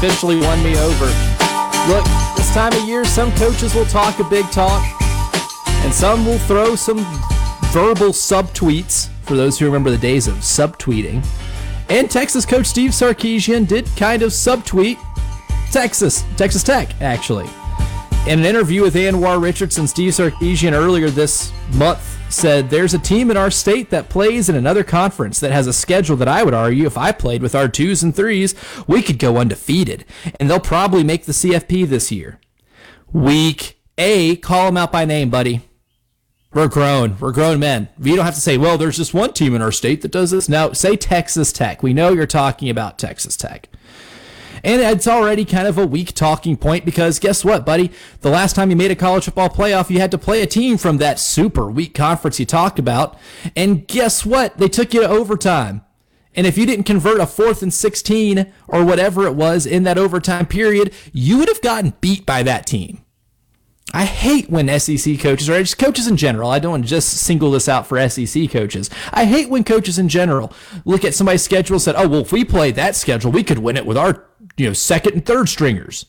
eventually won me over. Look, this time of year, some coaches will talk a big talk, and some will throw some verbal subtweets, for those who remember the days of subtweeting. And Texas coach Steve Sarkisian did kind of subtweet Texas Tech, actually. In an interview with Anwar Richardson, Steve Sarkisian earlier this month said, "There's a team in our state that plays in another conference that has a schedule that I would argue if I played with our 2s and 3s, we could go undefeated, and they'll probably make the CFP this year. Week A, call them out by name, buddy. We're grown men. You don't have to say, well, there's just one team in our state that does this. No, say Texas Tech. We know you're talking about Texas Tech." And it's already kind of a weak talking point because guess what, buddy? The last time you made a college football playoff, you had to play a team from that super weak conference you talked about. And guess what? They took you to overtime. And if you didn't convert a 4th and 16 or whatever it was in that overtime period, you would have gotten beat by that team. I hate when SEC coaches, or just coaches in general, I don't want to just single this out for SEC coaches. I hate when coaches in general look at somebody's schedule and said, oh, well, if we played that schedule, we could win it with our second and third stringers.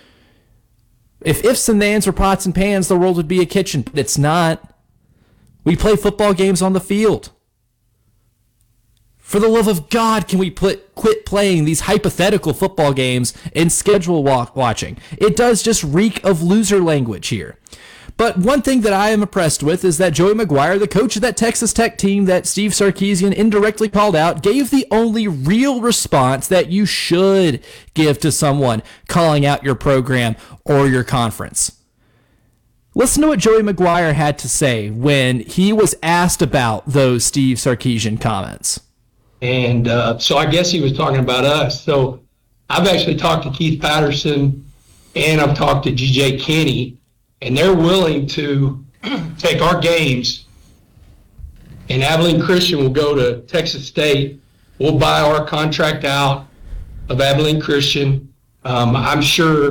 If ifs and thans were pots and pans, the world would be a kitchen. But it's not. We play football games on the field. For the love of God, can we quit playing these hypothetical football games and schedule watching? It does just reek of loser language here. But one thing that I am impressed with is that Joey McGuire, the coach of that Texas Tech team that Steve Sarkisian indirectly called out, gave the only real response that you should give to someone calling out your program or your conference. Listen to what Joey McGuire had to say when he was asked about those Steve Sarkisian comments. And so I guess he was talking about us. So I've actually talked to Keith Patterson and I've talked to G.J. Kinney, and they're willing to take our games, and Abilene Christian will go to Texas State. We'll buy our contract out of Abilene Christian. I'm sure